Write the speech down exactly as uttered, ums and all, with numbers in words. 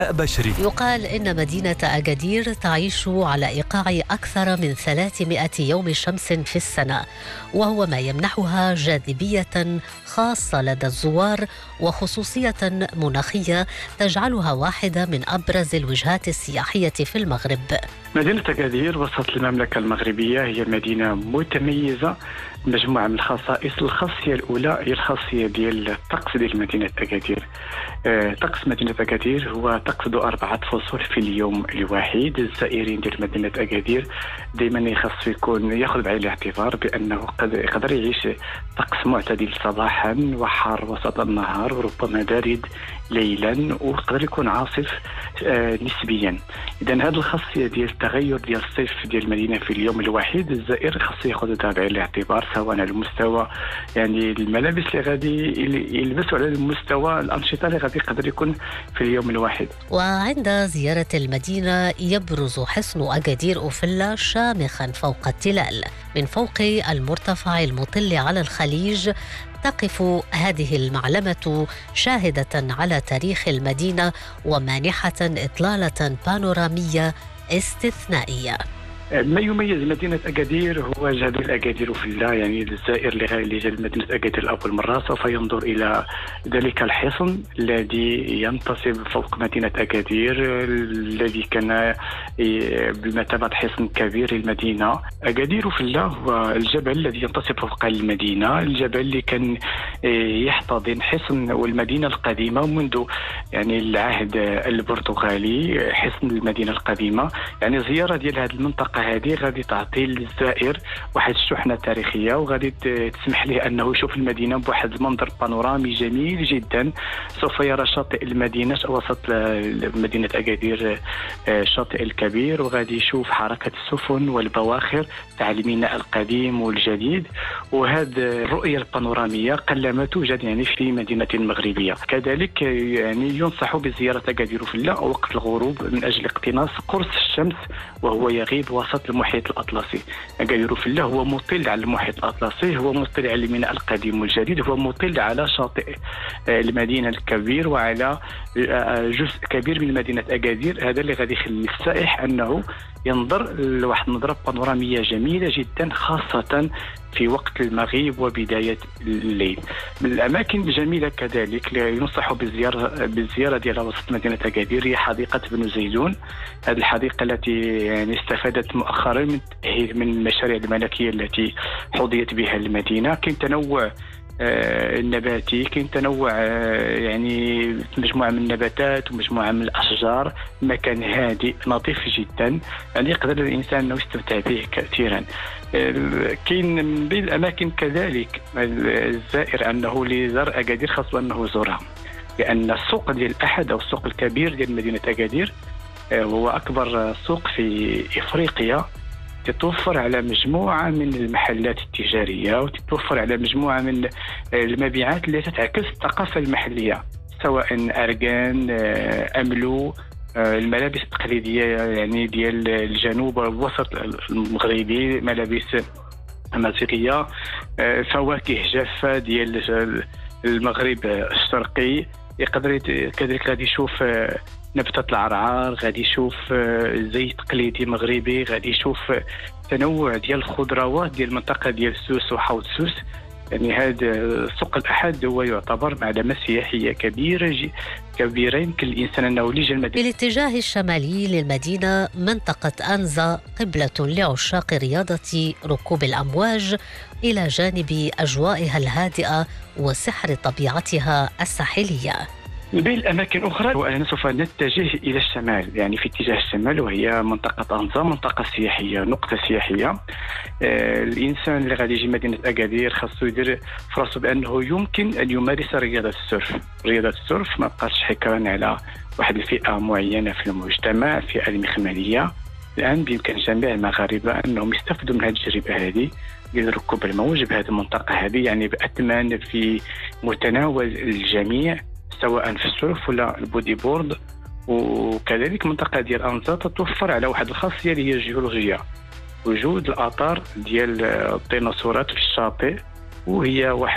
بشري. يقال إن مدينة أكادير تعيش على إيقاع أكثر من ثلاثمائة يوم شمس في السنة، وهو ما يمنحها جاذبية خاصة لدى الزوار وخصوصية مناخية تجعلها واحدة من أبرز الوجهات السياحية في المغرب. مدينة أكادير وسط المملكة المغربية هي مدينة متميزة، مجموعة من الخصائص. الخاصية الأولى هي الخاصية ديال الطقس ديال مدينة أكادير. آه، طقس مدينة أكادير هو طقس ذو أربعة فصول في اليوم الواحد. الزائرين ديال مدينة أكادير دائما يخص يكون ياخذ بعين الاعتبار بأنه قد يقدر يعيش طقس معتدل صباحا وحار وسط النهار وربما بارد ليلا، ويقدر يكون عاصف آه نسبيا. إذا هذه الخاصية ديال التغير ديال الصيف ديال المدينة في اليوم الواحد، الزائر خاص ياخذها بعين الاعتبار، سواء على المستوى يعني الملابس اللي غادي يلبسوا، على المستوى الأنشطة اللي غادي يقدر يكون في اليوم الواحد. وعند زيارة المدينة يبرز حصن أكادير أوفلا شامخا فوق التلال. من فوق المرتفع المطل على الخليج تقف هذه المعلمة شاهدة على تاريخ المدينة ومانحة إطلالة بانورامية استثنائية. ما يميز مدينة أكادير هو جبل أكادير أوفلا. يعني الزائر اللي جاء لمدينة أكادير لأول مرة سوف ينظر إلى ذلك الحصن الذي ينتصب فوق مدينة أكادير، الذي كان بمثابة حصن كبير للمدينة. أكادير أوفلا هو الجبل الذي ينتصب فوق المدينة، الجبل اللي كان يحتضن حصن والمدينة القديمة منذ يعني العهد البرتغالي، حصن المدينة القديمة. يعني زيارة ديال هذه المنطقة هذه غادي تعطي للزائر واحد الشحنة تاريخية، وغادي تسمح له أنه يشوف المدينة بواحد المنظر بانورامي جميل جدا. سوف يرى شاطئ المدينة وسط مدينة أكادير، الشاطئ الكبير، وغادي يشوف حركة السفن والبواخر تاع الميناء القديم والجديد. وهذه الرؤية البانورامية قلما توجد يعني في مدينة مغربية. كذلك يعني ينصح بزيارة أكادير أوفلا وقت الغروب من أجل اقتناص قرص الشمس وهو يغيب وسط المحيط الأطلسي. أكادير أوفلا هو مطل على المحيط الأطلسي، هو مطل على الميناء القديم والجديد، هو مطل على شاطئ المدينة الكبير وعلى جزء كبير من مدينة أكادير. هذا اللي غادي يخلي السائح أنه ينظر لواحد النظرة بانورامية جميلة جدا، خاصة في وقت المغيب وبداية الليل. من الأماكن الجميلة كذلك ينصح بالزيارة بالزيارة ديالها وسط مدينة أكادير هي حديقة بن زيدون. هذه الحديقة التي يعني استفادت مؤخرا من من المشاريع الملكية التي حظيت بها المدينة. كاين تنوع آه النباتي، كاين تنوع آه يعني مجموعة من النباتات ومجموعة من الأشجار. مكان هادئ نظيف جدا، يعني يقدر الإنسان أنه يستمتع به كثيرا. آه كاين من بين الأماكن كذلك الزائر أنه لزار أكادير خاص أنه يزورها، لأن السوق ديال الأحد أو السوق الكبير ديال مدينة أكادير آه هو أكبر سوق في إفريقيا، تتوفر على مجموعة من المحلات التجارية وتتوفر على مجموعة من المبيعات التي تعكس الثقافة المحلية، سواء أرغان، أملو، الملابس التقليدية يعني ديال الجنوب والوسط المغربي، ملابس أمازيغية، فواكه جافة ديال المغرب الشرقي. يقدر كذلك غادي يشوف نبتة العرعار، غادي يشوف زي تقليدي مغربي، غادي يشوف تنوع ديال الخضروات ديال المنطقة ديال سوس وحوض سوس. يعني هذا سوق الأحد هو يعتبر معلمة سياحية كبيرة كبيرة يمكن الإنسان أنه يجي المدينة. في الاتجاه الشمالي للمدينة منطقة أنزا قبلة لعشاق رياضة ركوب الأمواج، إلى جانب أجوائها الهادئة وسحر طبيعتها الساحلية. من بين الأماكن أخرى وأنا سوف نتجه إلى الشمال، يعني في اتجاه الشمال، وهي منطقة أنزا، منطقة سياحية، نقطة سياحية. آه الإنسان اللي غادي يجي مدينة أكادير خاصو يدير فرصه بأنه يمكن أن يمارس رياضة السيرف. رياضة السيرف ما بقاش حكرا على واحد الفئة معينة في المجتمع، فئة المخملية. الآن بإمكان جميع المغاربة أنهم يستفيدوا من هذه التجربة هذه ديال ركوب الموج بهذه المنطقة هذه، يعني بأثمان في متناول الجميع، سواء في السيرف ولا البودي بورد. وكذلك منطقة ديال أنزا تتوفر على واحد الخاصية اللي هي الجيولوجية، وجود الآثار ديال الديناصورات في الشاطئ، وهي واحد